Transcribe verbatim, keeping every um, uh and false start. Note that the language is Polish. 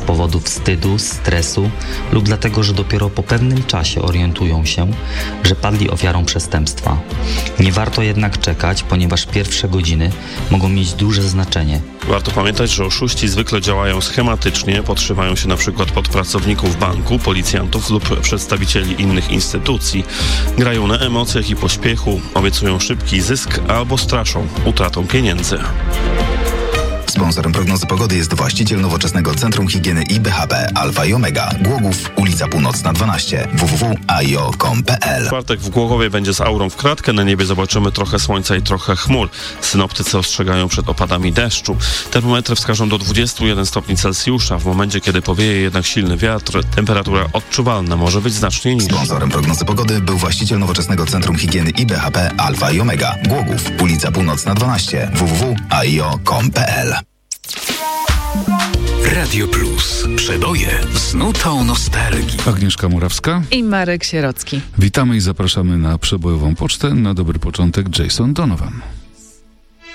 powodu wstydu, stresu lub dlatego, że dopiero po pewnym czasie orientują się, że padli ofiarą przestępstwa. Nie warto jednak czekać, ponieważ pierwsze godziny mogą mieć duże znaczenie. Warto pamiętać, że oszuści zwykle działają schematycznie, podszywają się na przykład pod pracowników banku, policjantów lub przedstawicieli innych instytucji. Grają na emocjach i pośpiechu, obiecują szybki zysk albo straszą utratą pieniędzy. Sponsorem prognozy pogody jest właściciel nowoczesnego Centrum Higieny I B H P Alfa i Omega. Głogów, ulica Północna dwanaście, w w w kropka a i o kropka com kropka p l. W czwartek w Głogowie będzie z aurą w kratkę. Na niebie zobaczymy trochę słońca i trochę chmur. Synoptycy ostrzegają przed opadami deszczu. Termometry wskażą do dwudziestu jeden stopni Celsjusza. W momencie, kiedy powieje jednak silny wiatr, temperatura odczuwalna może być znacznie niższa. Sponsorem prognozy pogody był właściciel nowoczesnego Centrum Higieny I B H P Alfa i Omega. Głogów, ulica Północna dwanaście, w w w kropka a i o kropka com kropka p l. Radio Plus. Przeboje z nutą nostalgii. Agnieszka Murawska i Marek Sierocki. Witamy i zapraszamy na przebojową pocztę. Na dobry początek Jason Donovan.